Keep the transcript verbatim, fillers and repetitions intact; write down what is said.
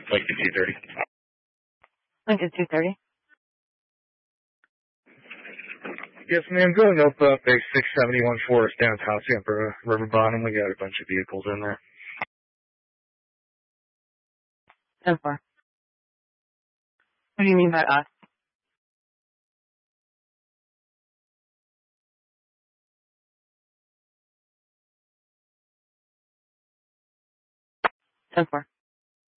Lincoln two thirty. Lincoln two thirty. Yes, ma'am. Going up uh, base six seventy-one Forest downtown Tampa River Bottom. We got a bunch of vehicles in there. ten four. What do you mean by us? ten four.